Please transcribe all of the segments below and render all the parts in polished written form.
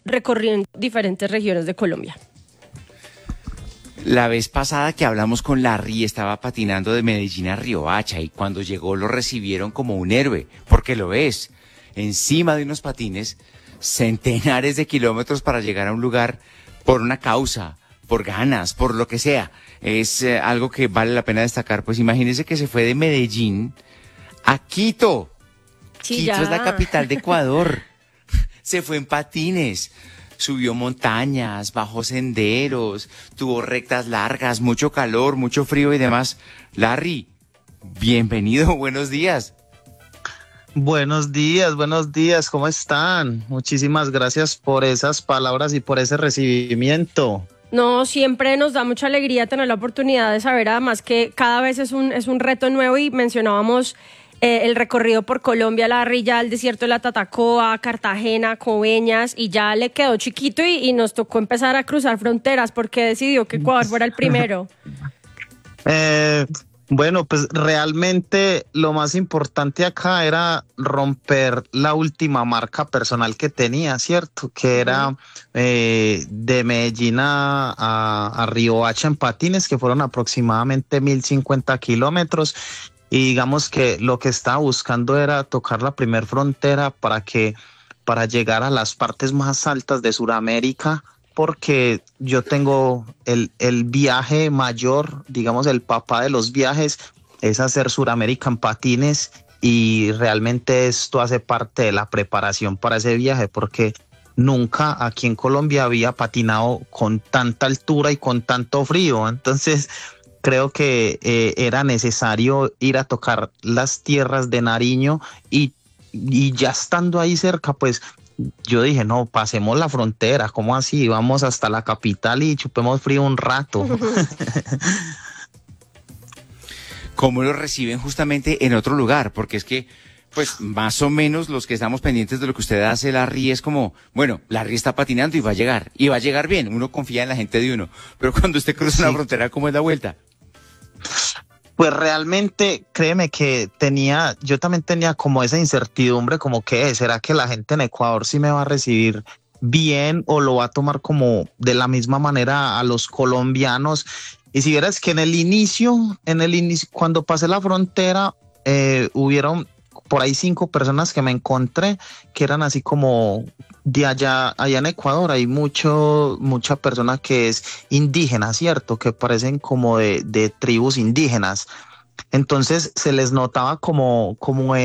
recorriendo diferentes regiones de Colombia. La vez pasada que hablamos con Larry estaba patinando de Medellín a Riohacha y cuando llegó lo recibieron como un héroe, porque lo es. Encima de unos patines, centenares de kilómetros para llegar a un lugar por una causa, por ganas, por lo que sea. Es algo que vale la pena destacar. Pues imagínense que se fue de Medellín a Quito. Sí, Quito ya. es la capital de Ecuador. Se fue en patines. Subió montañas, bajó senderos, tuvo rectas largas, mucho calor, mucho frío y demás. Larry, bienvenido, buenos días. Buenos días, ¿cómo están? Muchísimas gracias por esas palabras y por ese recibimiento. No, siempre nos da mucha alegría tener la oportunidad de saber además que cada vez es un reto nuevo y mencionábamos el recorrido por Colombia, Larry, ya el desierto de la Tatacoa, Cartagena, Coveñas, y ya le quedó chiquito y nos tocó empezar a cruzar fronteras porque decidió que Ecuador fuera el primero. Bueno, pues realmente lo más importante acá era romper la última marca personal que tenía, ¿cierto? Que era de Medellín a Riohacha en patines, que fueron aproximadamente 1.050 kilómetros. Y digamos que lo que estaba buscando era tocar la primer frontera para llegar a las partes más altas de Sudamérica, porque yo tengo el viaje mayor, digamos el papá de los viajes, es hacer Sudamérica en patines y realmente esto hace parte de la preparación para ese viaje, porque nunca aquí en Colombia había patinado con tanta altura y con tanto frío, entonces creo que era necesario ir a tocar las tierras de Nariño y ya estando ahí cerca, pues yo dije, no, pasemos la frontera, ¿cómo así? Vamos hasta la capital y chupemos frío un rato. ¿Cómo lo reciben justamente en otro lugar? Porque es que, pues, más o menos los que estamos pendientes de lo que usted hace, Larry, es como, bueno, Larry está patinando y va a llegar bien, uno confía en la gente de uno, pero cuando usted cruza una frontera, ¿cómo es la vuelta? Pues realmente, créeme que yo también tenía como esa incertidumbre, como que ¿será que la gente en Ecuador sí me va a recibir bien o lo va a tomar como de la misma manera a los colombianos? Y si vieras que en el inicio, cuando pasé la frontera, hubieron por ahí 5 personas que me encontré que eran así como de allá en Ecuador hay mucha persona que es indígena, ¿cierto? Que parecen como de tribus indígenas. Entonces se les notaba como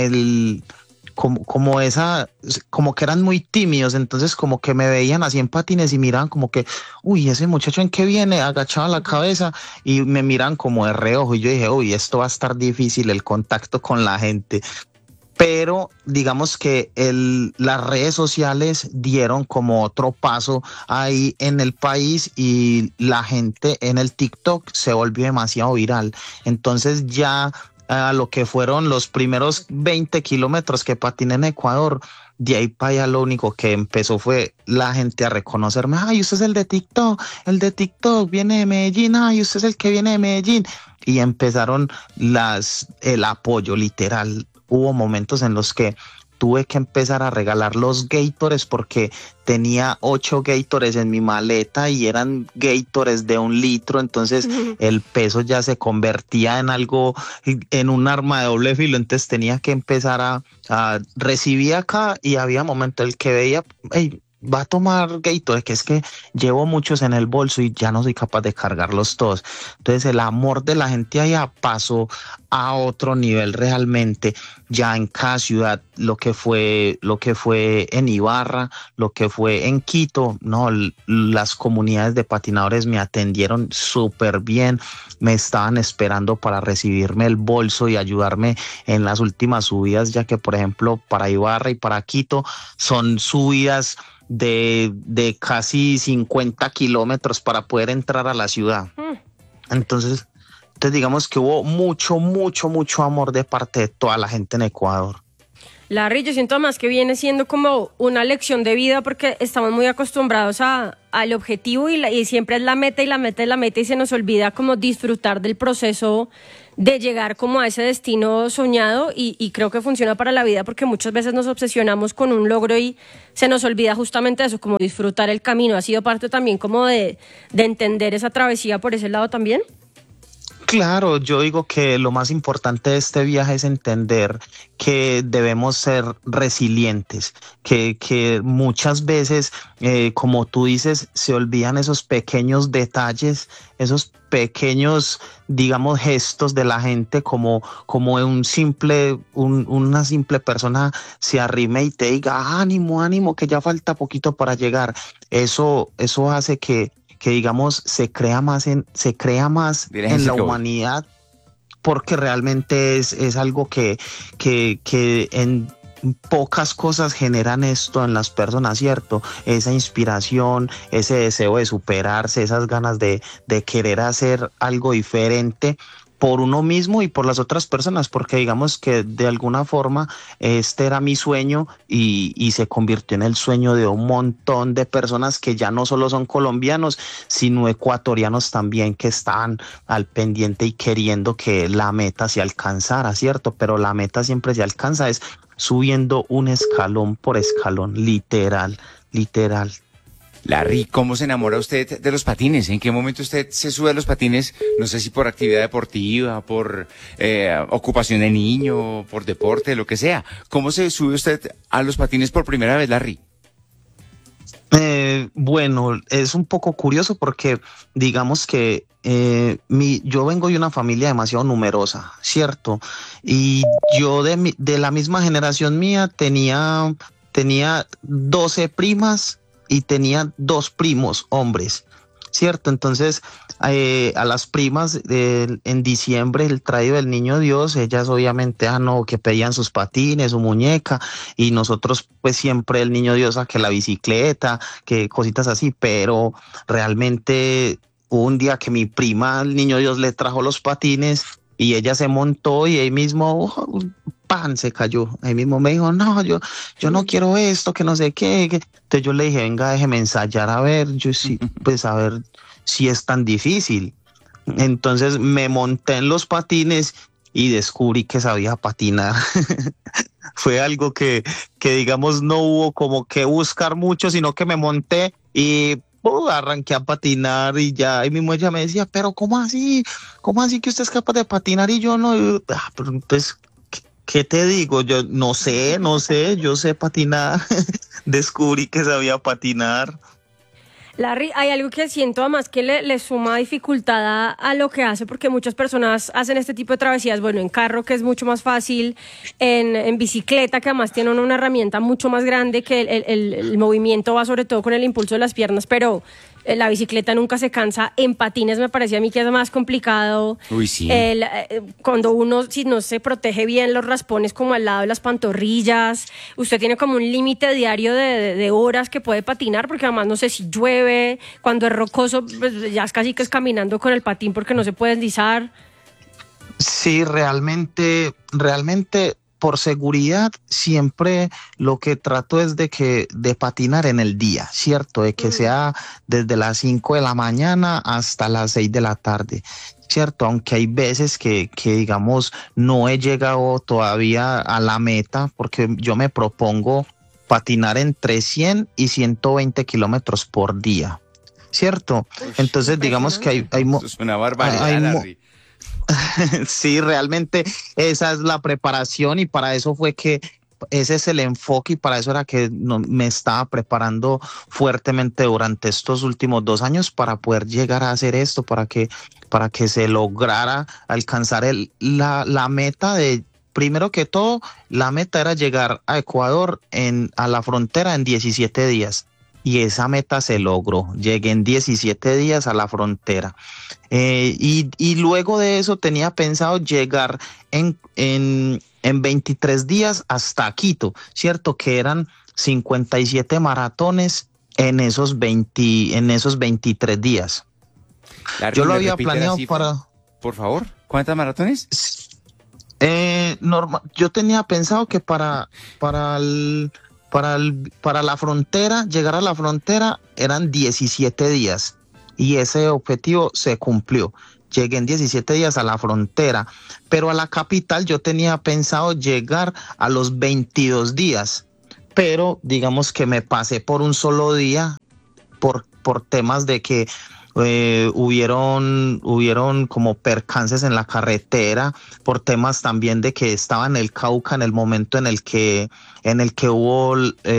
que eran muy tímidos, entonces como que me veían así en patines y miraban como que, uy, ese muchacho ¿en qué viene? Agachaba la cabeza y me miran como de reojo y yo dije, uy, esto va a estar difícil el contacto con la gente. Pero digamos que las redes sociales dieron como otro paso ahí en el país y la gente en el TikTok se volvió demasiado viral. Entonces ya a lo que fueron los primeros 20 kilómetros que patiné en Ecuador, de ahí para allá lo único que empezó fue la gente a reconocerme. Ay, usted es el de TikTok viene de Medellín, ay, usted es el que viene de Medellín. Y empezaron el apoyo literal. Hubo momentos en los que tuve que empezar a regalar los Gatorades porque tenía 8 Gatorades en mi maleta y eran Gatorades de 1 litro, entonces el peso ya se convertía en un arma de doble filo, entonces tenía que empezar a recibir acá y había momentos en el que veía, hey, va a tomar Gatorade, que es que llevo muchos en el bolso y ya no soy capaz de cargarlos todos. Entonces el amor de la gente allá pasó a otro nivel realmente, ya en cada ciudad, lo que fue en Ibarra, lo que fue en Quito, no, las comunidades de patinadores me atendieron súper bien, me estaban esperando para recibirme el bolso y ayudarme en las últimas subidas, ya que por ejemplo para Ibarra y para Quito son subidas de casi 50 kilómetros para poder entrar a la ciudad. Entonces digamos que hubo mucho amor de parte de toda la gente en Ecuador. Larry, yo siento más que viene siendo como una lección de vida porque estamos muy acostumbrados al objetivo y siempre es la meta y se nos olvida como disfrutar del proceso de llegar como a ese destino soñado y creo que funciona para la vida porque muchas veces nos obsesionamos con un logro y se nos olvida justamente eso, como disfrutar el camino. ¿Ha sido parte también como de entender esa travesía por ese lado también? Claro, yo digo que lo más importante de este viaje es entender que debemos ser resilientes, que muchas veces, como tú dices, se olvidan esos pequeños detalles, esos pequeños, digamos, gestos de la gente, como una simple persona se arrime y te diga, ánimo, ánimo, que ya falta poquito para llegar. Eso hace que digamos se crea más en la humanidad, porque realmente es algo que en pocas cosas generan esto en las personas, ¿cierto? Esa inspiración, ese deseo de superarse, esas ganas de querer hacer algo diferente por uno mismo y por las otras personas, porque digamos que de alguna forma este era mi sueño y se convirtió en el sueño de un montón de personas que ya no solo son colombianos, sino ecuatorianos también, que estaban al pendiente y queriendo que la meta se alcanzara, ¿cierto? Pero la meta siempre se alcanza, es subiendo un escalón por escalón, literal. Larry, ¿cómo se enamora usted de los patines? ¿En qué momento usted se sube a los patines? No sé si por actividad deportiva, por ocupación de niño, por deporte, lo que sea. ¿Cómo se sube usted a los patines por primera vez, Larry? Bueno, es un poco curioso porque digamos que yo vengo de una familia demasiado numerosa, ¿cierto? Y yo de la misma generación mía tenía 12 primas y tenía 2 primos hombres, ¿cierto? Entonces, a las primas en diciembre, el traído del niño Dios, ellas obviamente, no, que pedían sus patines, su muñeca, y nosotros pues siempre el niño Dios a que la bicicleta, que cositas así, pero realmente hubo un día que mi prima, el niño Dios, le trajo los patines y ella se montó y ahí mismo, pan, se cayó. Ahí mismo me dijo, no, yo no quiero esto, que no sé qué. Entonces yo le dije, venga, déjeme ensayar a ver, yo sí, pues a ver si es tan difícil. Entonces me monté en los patines y descubrí que sabía patinar. Fue algo que digamos no hubo como que buscar mucho, sino que me monté y arranqué a patinar y ya, y mismo ella me decía, pero ¿cómo así? ¿Cómo así que usted es capaz de patinar y yo no? Pero entonces, ¿qué te digo? Yo no sé, yo sé patinar. Descubrí que sabía patinar. Larry, hay algo que siento además que le suma dificultad a lo que hace, porque muchas personas hacen este tipo de travesías, bueno, en carro, que es mucho más fácil, en bicicleta, que además tiene una herramienta mucho más grande, que el movimiento va sobre todo con el impulso de las piernas, pero la bicicleta nunca se cansa. En patines me parece a mí que es más complicado. Uy, sí. Cuando uno, si no se protege bien los raspones como al lado de las pantorrillas, usted tiene como un límite diario de horas que puede patinar, porque además no sé si llueve, cuando es rocoso, pues ya es casi que es caminando con el patín porque no se puede deslizar. Sí, realmente por seguridad siempre lo que trato es de patinar en el día, ¿cierto? De que sea desde las 5 de la mañana hasta las 6 de la tarde, ¿cierto? Aunque hay veces que digamos no he llegado todavía a la meta, porque yo me propongo patinar entre 100 y 120 kilómetros por día, ¿cierto? Entonces digamos que hay Eso es una barbaridad, Larry. Sí, realmente esa es la preparación y para eso fue que ese es el enfoque y para eso era que me estaba preparando fuertemente durante estos últimos 2 años para poder llegar a hacer esto, para que se lograra alcanzar la meta de, primero que todo, la meta era llegar a Ecuador a la frontera en 17 días. Y esa meta se logró. Llegué en 17 días a la frontera. Y luego de eso tenía pensado llegar en 23 días hasta Quito, ¿cierto? Que eran 57 maratones en esos 23 días. Larry, yo lo había planeado para... Por favor, ¿cuántas maratones? Yo tenía pensado que para la frontera, llegar a la frontera eran 17 días y ese objetivo se cumplió. llegué en 17 días a la frontera, pero a la capital yo tenía pensado llegar a los 22 días, pero digamos que me pasé por un solo día por temas de que hubieron como percances en la carretera, por temas también de que estaba en el Cauca en el momento en el que hubo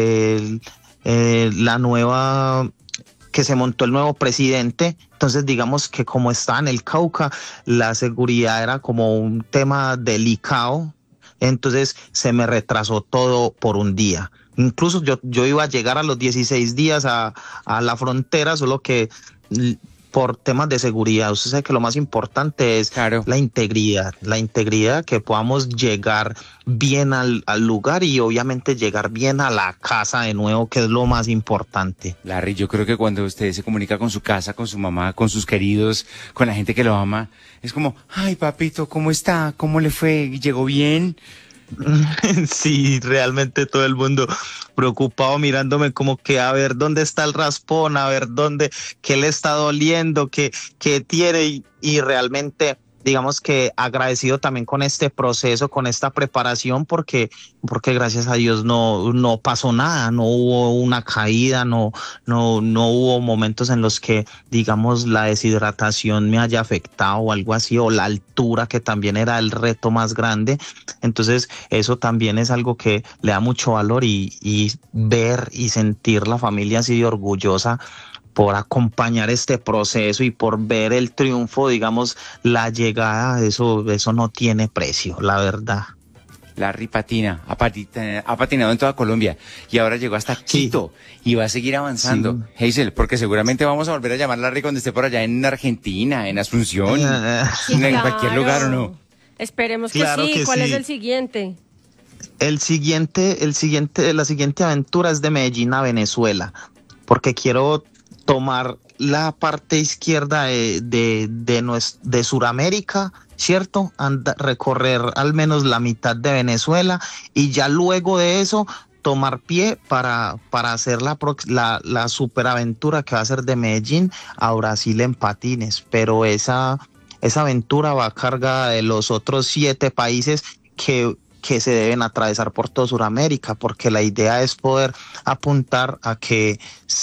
la nueva, que se montó el nuevo presidente. Entonces digamos que como estaba en el Cauca, la seguridad era como un tema delicado, entonces se me retrasó todo por un día. Incluso yo iba a llegar a los 16 días a la frontera, solo que por temas de seguridad. Usted sabe que lo más importante es Claro. la integridad, que podamos llegar bien al lugar y obviamente llegar bien a la casa de nuevo, que es lo más importante. Larry, yo creo que cuando usted se comunica con su casa, con su mamá, con sus queridos, con la gente que lo ama, es como, ay papito, ¿cómo está? ¿Cómo le fue? ¿Llegó bien? Sí, realmente todo el mundo preocupado mirándome como que a ver dónde está el raspón, a ver qué le está doliendo, qué tiene y realmente digamos que agradecido también con este proceso, con esta preparación, porque gracias a Dios no pasó nada, no hubo una caída, no hubo momentos en los que, digamos, la deshidratación me haya afectado o algo así, o la altura, que también era el reto más grande. Entonces, eso también es algo que le da mucho valor y ver y sentir la familia así de orgullosa por acompañar este proceso y por ver el triunfo, digamos, la llegada, eso no tiene precio, la verdad. Larry patina, ha patinado en toda Colombia y ahora llegó hasta Quito y va a seguir avanzando. Sí. Hazel, porque seguramente vamos a volver a llamar a Larry cuando esté por allá en Argentina, en Asunción, en cualquier lugar, ¿o no? Esperemos que claro sí. Que ¿Cuál sí. es el siguiente? La siguiente aventura es de Medellín a Venezuela, porque quiero tomar la parte izquierda de Sudamérica, ¿cierto? Recorrer al menos la mitad de Venezuela y ya luego de eso tomar pie para hacer la superaventura que va a ser de Medellín a Brasil en patines. Pero esa aventura va cargada de los otros 7 países que se deben atravesar por todo Sudamérica, porque la idea es poder apuntar a que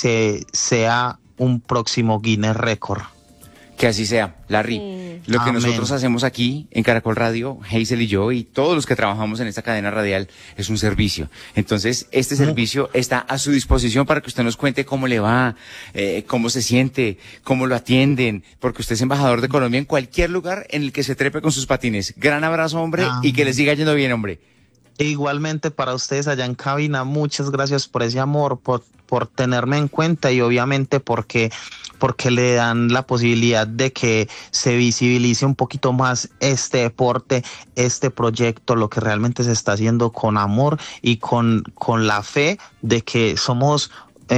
sea un próximo Guinness Record. Que así sea, Larry. Sí. Lo que nosotros hacemos aquí en Caracol Radio, Hazel y yo y todos los que trabajamos en esta cadena radial es un servicio. Entonces, este servicio está a su disposición para que usted nos cuente cómo le va, cómo se siente, cómo lo atienden, porque usted es embajador de Colombia en cualquier lugar en el que se trepe con sus patines. Gran abrazo, hombre, y que le siga yendo bien, hombre. Igualmente para ustedes allá en cabina, muchas gracias por ese amor, por tenerme en cuenta y obviamente porque le dan la posibilidad de que se visibilice un poquito más este deporte, este proyecto, lo que realmente se está haciendo con amor y con la fe de que somos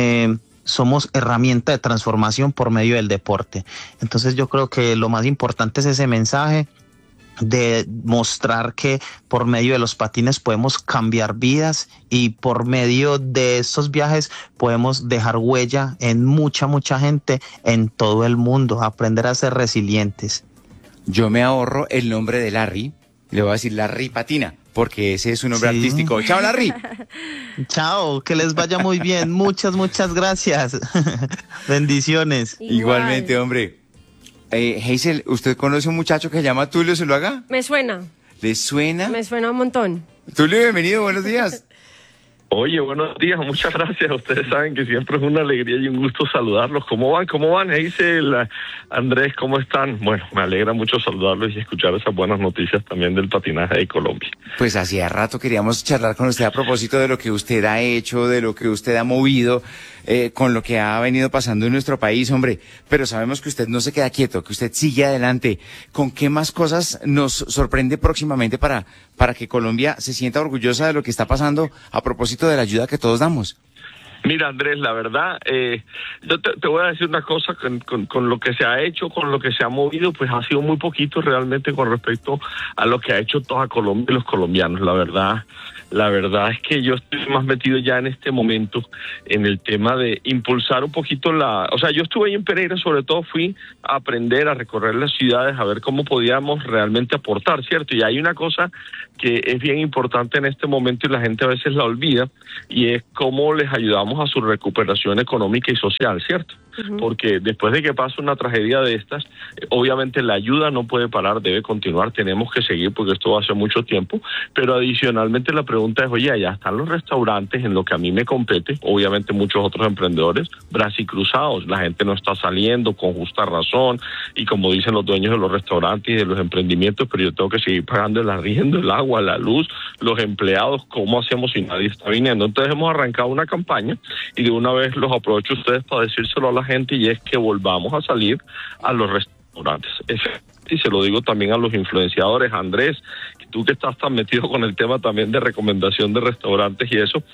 herramienta de transformación por medio del deporte. Entonces yo creo que lo más importante es ese mensaje de mostrar que por medio de los patines podemos cambiar vidas y por medio de estos viajes podemos dejar huella en mucha gente en todo el mundo, aprender a ser resilientes. Yo me ahorro el nombre de Larry, le voy a decir Larry Patina, porque ese es su nombre artístico. Chao, Larry. Chao, que les vaya muy bien. Muchas gracias. Bendiciones. Igualmente, hombre. Hazel, ¿usted conoce un muchacho que se llama Tulio Zuluaga? Me suena. ¿Le suena? Me suena un montón. Tulio, bienvenido, buenos días. Oye, buenos días, muchas gracias. Ustedes saben que siempre es una alegría y un gusto saludarlos. ¿Cómo van? Hazel, Andrés, ¿cómo están? Bueno, me alegra mucho saludarlos y escuchar esas buenas noticias también del patinaje de Colombia. Pues hacía rato queríamos charlar con usted a propósito de lo que usted ha hecho, de lo que usted ha movido, con lo que ha venido pasando en nuestro país, hombre. Pero sabemos que usted no se queda quieto, que usted sigue adelante. ¿Con qué más cosas nos sorprende próximamente para que Colombia se sienta orgullosa de lo que está pasando a propósito de la ayuda que todos damos? Mira, Andrés, la verdad, yo te voy a decir una cosa, con lo que se ha hecho, con lo que se ha movido, pues ha sido muy poquito realmente con respecto a lo que ha hecho toda Colombia y los colombianos. La verdad, La verdad es que yo estoy más metido ya en este momento en el tema de impulsar un poquito o sea, yo estuve ahí en Pereira, sobre todo fui a aprender, a recorrer las ciudades, a ver cómo podíamos realmente aportar, ¿cierto? Y hay una cosa que es bien importante en este momento y la gente a veces la olvida, y es cómo les ayudamos a su recuperación económica y social, ¿cierto? Porque después de que pasa una tragedia de estas, obviamente la ayuda no puede parar, debe continuar, tenemos que seguir porque esto va a ser mucho tiempo, pero adicionalmente la pregunta es, oye, allá están los restaurantes en lo que a mí me compete, obviamente muchos otros emprendedores, bracicruzados, la gente no está saliendo con justa razón, y como dicen los dueños de los restaurantes y de los emprendimientos, pero yo tengo que seguir pagando el arriendo, el agua, la luz, los empleados, ¿cómo hacemos si nadie está viniendo? Entonces hemos arrancado una campaña, y de una vez los aprovecho a ustedes para decírselo a la gente, y es que volvamos a salir a los restaurantes. Y se lo digo también a los influenciadores, Andrés, tú que estás tan metido con el tema también de recomendación de restaurantes y eso,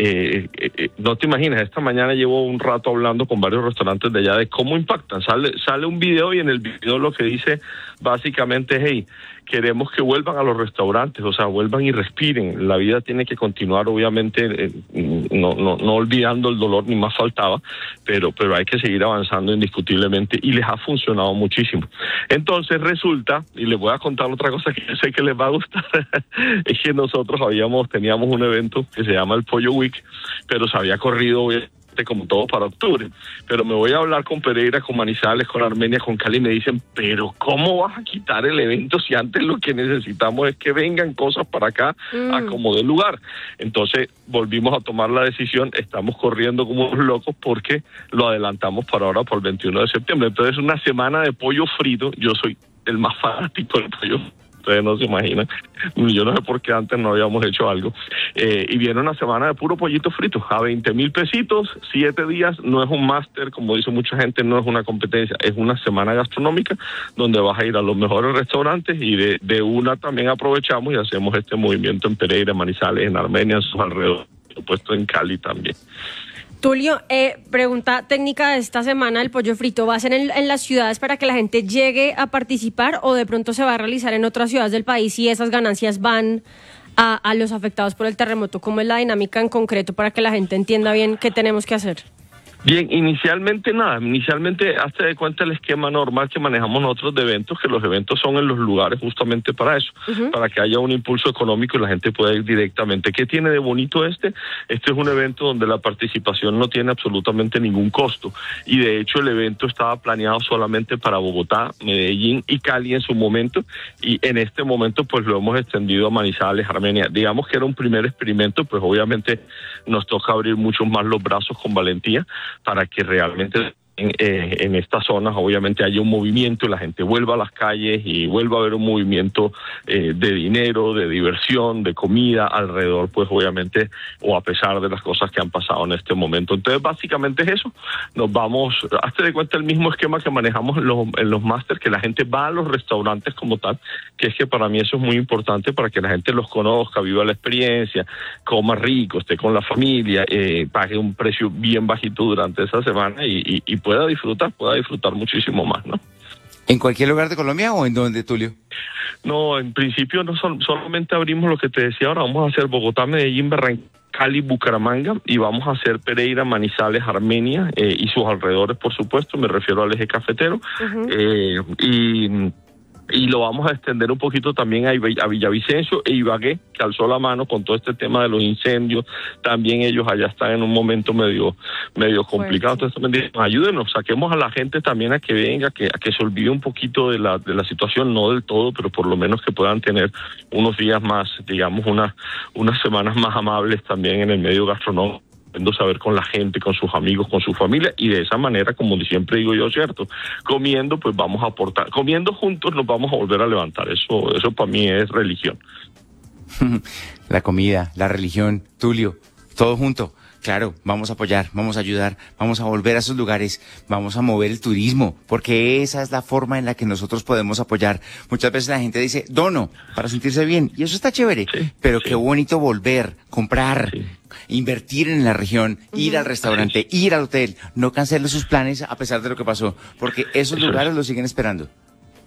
no te imaginas, esta mañana llevo un rato hablando con varios restaurantes de allá de cómo impactan. Sale un video, y en el video lo que dice básicamente es, hey, queremos que vuelvan a los restaurantes, o sea, vuelvan y respiren. La vida tiene que continuar, obviamente, no olvidando el dolor, ni más faltaba, pero hay que seguir avanzando indiscutiblemente, y les ha funcionado muchísimo. Entonces resulta, y les voy a contar otra cosa que yo sé que les va a gustar, es que nosotros teníamos un evento que se llama el Pollo Week, pero se había corrido como todo para octubre, pero me voy a hablar con Pereira, con Manizales, con Armenia, con Cali, y me dicen, pero ¿cómo vas a quitar el evento si antes lo que necesitamos es que vengan cosas para acá a como de lugar? Entonces volvimos a tomar la decisión, estamos corriendo como unos locos porque lo adelantamos para ahora, por el 21 de septiembre. Entonces una semana de pollo frito, yo soy el más fanático del pollo. Ustedes no se imaginan, yo no sé por qué antes no habíamos hecho algo, y viene una semana de puro pollito frito, a 20,000 pesitos, 7 días, no es un máster, como dice mucha gente, no es una competencia, es una semana gastronómica, donde vas a ir a los mejores restaurantes, y de una también aprovechamos y hacemos este movimiento en Pereira, Manizales, en Armenia, en sus alrededores, puesto en Cali también. Tulio, pregunta técnica de esta semana del pollo frito, ¿va a ser en las ciudades para que la gente llegue a participar, o de pronto se va a realizar en otras ciudades del país y esas ganancias van a los afectados por el terremoto? ¿Cómo es la dinámica en concreto para que la gente entienda bien qué tenemos que hacer? Bien, inicialmente hazte de cuenta el esquema normal que manejamos nosotros de eventos, que los eventos son en los lugares justamente para eso, para que haya un impulso económico y la gente pueda ir directamente. ¿Qué tiene de bonito este? Este es un evento donde la participación no tiene absolutamente ningún costo, y de hecho el evento estaba planeado solamente para Bogotá, Medellín y Cali en su momento, y en este momento pues lo hemos extendido a Manizales, Armenia. Digamos que era un primer experimento, pues obviamente nos toca abrir mucho más los brazos con valentía, para que realmente en estas zonas obviamente haya un movimiento y la gente vuelva a las calles y vuelva a haber un movimiento de dinero, de diversión, de comida alrededor, pues obviamente, o a pesar de las cosas que han pasado en este momento. Entonces básicamente es eso, nos vamos, hazte de cuenta el mismo esquema que manejamos en los máster, que la gente va a los restaurantes como tal, que es que para mí eso es muy importante, para que la gente los conozca, viva la experiencia, coma rico, esté con la familia, pague un precio bien bajito durante esa semana y pueda disfrutar muchísimo más, ¿no? ¿En cualquier lugar de Colombia o en dónde, Tulio? No, en principio no solamente abrimos lo que te decía ahora, vamos a hacer Bogotá, Medellín, Barranquilla, Cali, Bucaramanga, y vamos a hacer Pereira, Manizales, Armenia y sus alrededores, por supuesto, me refiero al eje cafetero, y lo vamos a extender un poquito también a Villavicencio e Ibagué, que alzó la mano con todo este tema de los incendios. También ellos allá están en un momento medio complicado. Entonces también dicen, ayúdenos, saquemos a la gente también a que venga, a que se olvide un poquito de la situación, no del todo, pero por lo menos que puedan tener unos días más, digamos, unas semanas más amables también en el medio gastronómico, saber con la gente, con sus amigos, con su familia, y de esa manera, como siempre digo yo, cierto, comiendo pues vamos a aportar, comiendo juntos nos vamos a volver a levantar. Eso para mí es religión. La comida, la religión, Tulio, todo junto. Claro, vamos a apoyar, vamos a ayudar, vamos a volver a esos lugares, vamos a mover el turismo, porque esa es la forma en la que nosotros podemos apoyar. Muchas veces la gente dice, dono, para sentirse bien, y eso está chévere, pero qué bonito volver, comprar, invertir en la región, ir al restaurante, ir al hotel, no cancele sus planes a pesar de lo que pasó, porque esos lugares lo siguen esperando.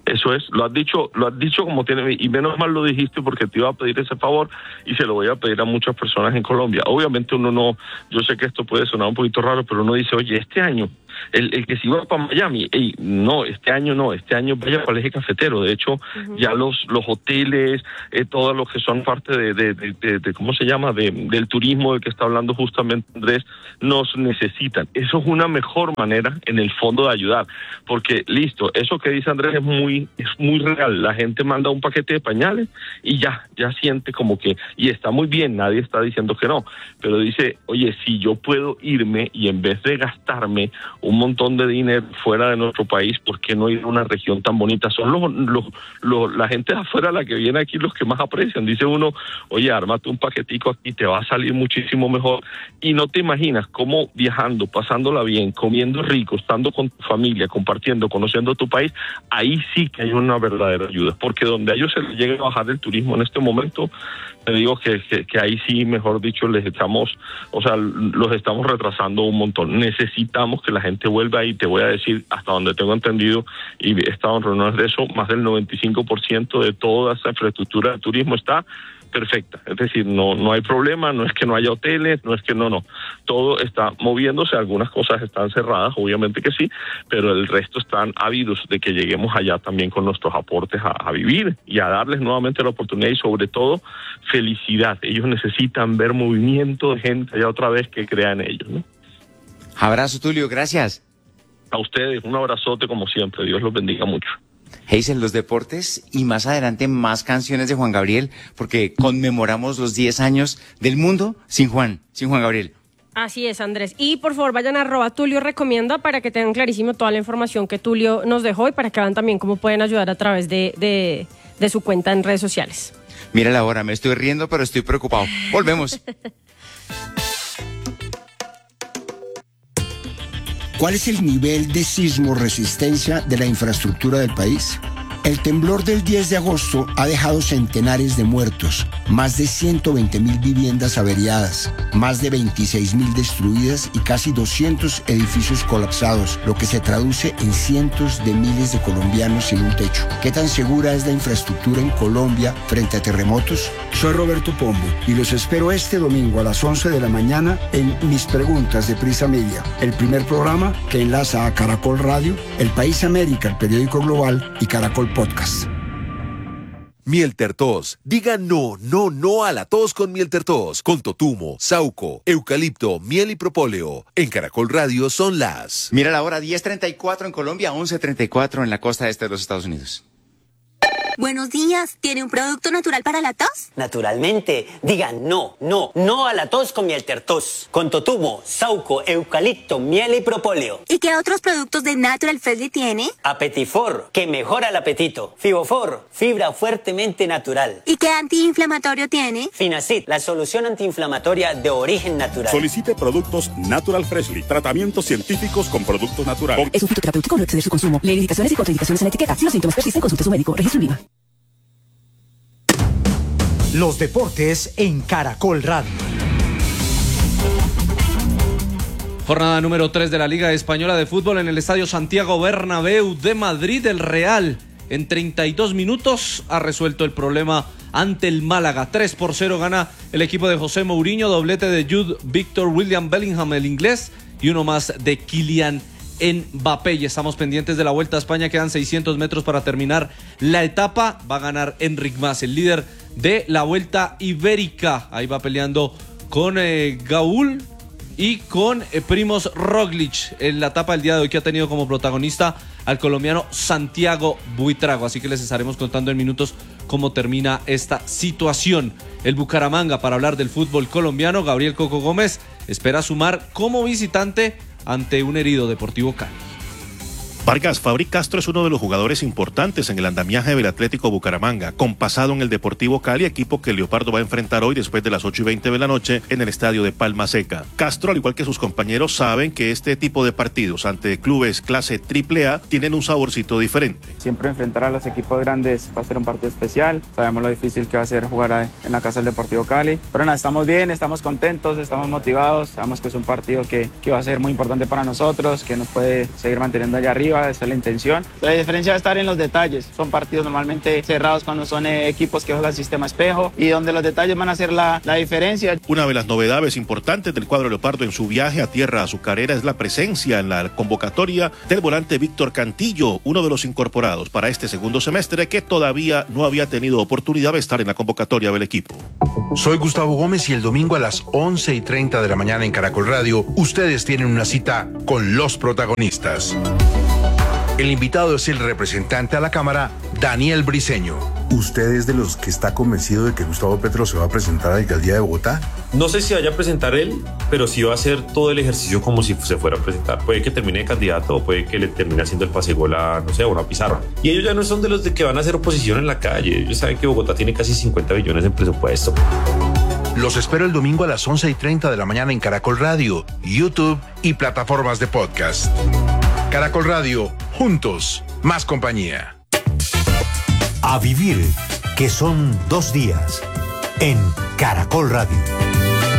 Eso es, lo has dicho como tiene, y menos mal lo dijiste porque te iba a pedir ese favor y se lo voy a pedir a muchas personas en Colombia. Obviamente uno no, yo sé que esto puede sonar un poquito raro, pero uno dice, oye, este año, el que se iba para Miami, este año vaya para el eje cafetero. De hecho, ya los hoteles, todos los que son parte de ¿cómo se llama? Del turismo del que está hablando justamente Andrés, nos necesitan. Eso es una mejor manera en el fondo de ayudar, porque listo, eso que dice Andrés es muy real. La gente manda un paquete de pañales y ya siente como que, y está muy bien, nadie está diciendo que no, pero dice, oye, si yo puedo irme y en vez de gastarme un montón de dinero fuera de nuestro país, ¿por qué no ir a una región tan bonita? Son la gente de afuera la que viene aquí los que más aprecian. Dice uno, oye, ármate un paquetico aquí, te va a salir muchísimo mejor. Y no te imaginas cómo viajando, pasándola bien, comiendo rico, estando con tu familia, compartiendo, conociendo tu país, ahí sí que hay una verdadera ayuda. Porque donde a ellos se les llegue a bajar el turismo en este momento, te digo que ahí sí, mejor dicho, los estamos retrasando un montón. Necesitamos que la gente vuelva y te voy a decir, hasta donde tengo entendido, y he estado en reuniones de eso, más del 95% de toda esa infraestructura de turismo está perfecta. Es decir, no hay problema, no es que no haya hoteles, no es que no. Todo está moviéndose, algunas cosas están cerradas, obviamente que sí, pero el resto están ávidos de que lleguemos allá también con nuestros aportes a vivir y a darles nuevamente la oportunidad y sobre todo felicidad. Ellos necesitan ver movimiento de gente allá otra vez que crea en ellos, ¿no? Abrazo, Tulio, gracias. A ustedes, un abrazote como siempre, Dios los bendiga mucho. Hazel, los deportes y más adelante más canciones de Juan Gabriel, porque conmemoramos los 10 años del mundo sin Juan Gabriel. Así es, Andrés. Y por favor vayan a @Tulio Recomienda para que tengan clarísimo toda la información que Tulio nos dejó y para que vean también cómo pueden ayudar a través de su cuenta en redes sociales. Mira la hora, me estoy riendo, pero estoy preocupado. Volvemos. ¿Cuál es el nivel de sismo resistencia de la infraestructura del país? El temblor del 10 de agosto ha dejado centenares de muertos, más de 120.000 viviendas averiadas, más de 26.000 destruidas y casi 200 edificios colapsados, lo que se traduce en cientos de miles de colombianos sin un techo. ¿Qué tan segura es la infraestructura en Colombia frente a terremotos? Soy Roberto Pombo y los espero este domingo a las 11 de la mañana en Mis Preguntas de Prisa Media, el primer programa que enlaza a Caracol Radio, El País América, el periódico global y Caracol Podcast. Miel Tertos. Diga no a la tos con Miel Tertos. Con totumo, sauco, eucalipto, miel y propóleo. En Caracol Radio son las... Mira la hora, 10:34 en Colombia, 11:34 en la costa este de los Estados Unidos. Buenos días, ¿tiene un producto natural para la tos? Naturalmente, diga no a la tos con Miel Tertos. Con totumo, sauco, eucalipto, miel y propóleo. ¿Y qué otros productos de Natural Freshly tiene? Apetifor, que mejora el apetito. Fibofor, fibra fuertemente natural. ¿Y qué antiinflamatorio tiene? Finacid, la solución antiinflamatoria de origen natural. Solicite productos Natural Freshly, tratamientos científicos con productos naturales. Es un fitoterapéutico, no exceder su consumo. Lee indicaciones y contraindicaciones en la etiqueta. Si los síntomas persisten, consulte a su médico. Registro INVIMA. Los deportes en Caracol Radio. Jornada número 3 de la Liga Española de Fútbol en el Estadio Santiago Bernabéu de Madrid. El Real en 32 minutos ha resuelto el problema ante el Málaga. 3-0 gana el equipo de José Mourinho, doblete de Jude Victor William Bellingham, el inglés, y uno más de Kylian Mbappé. Y estamos pendientes de la Vuelta a España, quedan 600 metros para terminar la etapa. Va a ganar Enric Mas, el líder de la Vuelta Ibérica. Ahí va peleando con Gaúl y con Primož Roglič en la etapa del día de hoy, que ha tenido como protagonista al colombiano Santiago Buitrago. Así que les estaremos contando en minutos cómo termina esta situación. El Bucaramanga, para hablar del fútbol colombiano, Gabriel Coco Gómez espera sumar como visitante ante un herido Deportivo Cali. Vargas, Fabri Castro es uno de los jugadores importantes en el andamiaje del Atlético Bucaramanga, con pasado en el Deportivo Cali, equipo que Leopardo va a enfrentar hoy después de las 8:20 de la noche en el estadio de Palma Seca. Castro, al igual que sus compañeros, saben que este tipo de partidos ante clubes clase AAA tienen un saborcito diferente. Siempre enfrentar a los equipos grandes va a ser un partido especial. Sabemos lo difícil que va a ser jugar en la casa del Deportivo Cali. Pero nada, estamos bien, estamos contentos, estamos motivados. Sabemos que es un partido que va a ser muy importante para nosotros, que nos puede seguir manteniendo allá arriba. ofensiva, esa es la intención. La diferencia va a estar en los detalles. Son partidos normalmente cerrados cuando son equipos que juegan sistema espejo y donde los detalles van a hacer la diferencia. Una de las novedades importantes del cuadro leopardo en su viaje a tierra azucarera es la presencia en la convocatoria del volante Víctor Cantillo, uno de los incorporados para este segundo semestre que todavía no había tenido oportunidad de estar en la convocatoria del equipo. Soy Gustavo Gómez y el domingo a las 11:30 de la mañana en Caracol Radio, ustedes tienen una cita con los protagonistas. El invitado es el representante a la Cámara, Daniel Briceño. ¿Usted es de los que está convencido de que Gustavo Petro se va a presentar a la alcaldía de Bogotá? No sé si vaya a presentar él, pero sí va a hacer todo el ejercicio como si se fuera a presentar. Puede que termine de candidato o puede que le termine haciendo el pasegol a, no sé, a una pizarra. Y ellos ya no son de los de que van a hacer oposición en la calle. Ellos saben que Bogotá tiene casi 50 billones en presupuesto. Los espero el domingo a las 11:30 de la mañana en Caracol Radio, YouTube y plataformas de podcast. Caracol Radio, juntos, más compañía. A vivir, que son 2 días, en Caracol Radio.